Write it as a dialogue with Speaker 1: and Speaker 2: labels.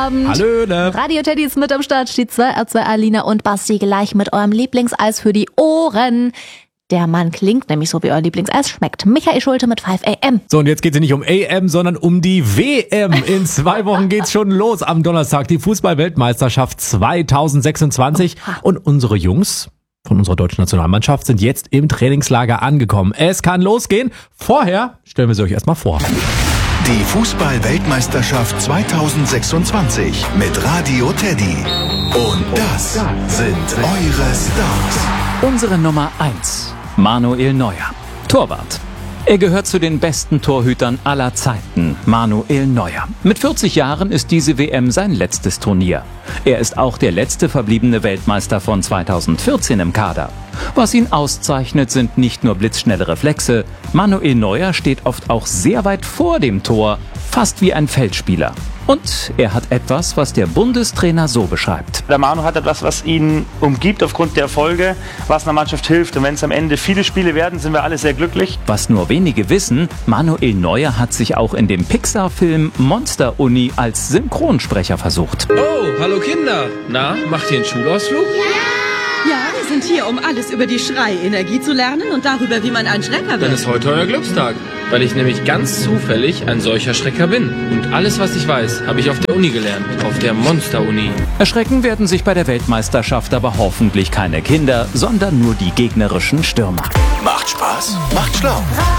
Speaker 1: Abend.
Speaker 2: Hallöle.
Speaker 1: Radio Teddy ist mit am Start, steht 2R2 Alina und Basti gleich mit eurem Lieblingseis für die Ohren. Der Mann klingt nämlich so, wie euer Lieblingseis schmeckt. Michael Schulte mit 5 AM.
Speaker 2: So, und jetzt geht es nicht um AM, sondern um die WM. In 2 Wochen geht's schon los am Donnerstag. Die Fußball-Weltmeisterschaft 2026. Und unsere Jungs von unserer deutschen Nationalmannschaft sind jetzt im Trainingslager angekommen. Es kann losgehen. Vorher stellen wir sie euch erstmal vor.
Speaker 3: Die Fußball-Weltmeisterschaft 2026 mit Radio Teddy. Und das sind eure Stars.
Speaker 4: Unsere Nummer 1, Manuel Neuer, Torwart. Er gehört zu den besten Torhütern aller Zeiten, Manuel Neuer. Mit 40 Jahren ist diese WM sein letztes Turnier. Er ist auch der letzte verbliebene Weltmeister von 2014 im Kader. Was ihn auszeichnet, sind nicht nur blitzschnelle Reflexe. Manuel Neuer steht oft auch sehr weit vor dem Tor, fast wie ein Feldspieler. Und er hat etwas, was der Bundestrainer so beschreibt.
Speaker 5: Der Manu hat etwas, was ihn umgibt aufgrund der Erfolge, was einer Mannschaft hilft. Und wenn es am Ende viele Spiele werden, sind wir alle sehr glücklich.
Speaker 4: Was nur wenige wissen, Manuel Neuer hat sich auch in dem Pixar-Film Monster Uni als Synchronsprecher versucht.
Speaker 6: Oh, hallo Kinder. Na, macht ihr einen Schulausflug?
Speaker 7: Ja, wir sind hier, um alles über die Schrei-Energie zu lernen und darüber, wie man ein Schrecker
Speaker 6: Dann
Speaker 7: wird.
Speaker 6: ist heute euer Glückstag, weil ich nämlich ganz zufällig ein solcher Schrecker bin. Und alles, was ich weiß, habe ich auf der Uni gelernt, auf der Monster-Uni.
Speaker 4: Erschrecken werden sich bei der Weltmeisterschaft aber hoffentlich keine Kinder, sondern nur die gegnerischen Stürmer.
Speaker 3: Macht Spaß, macht schlau.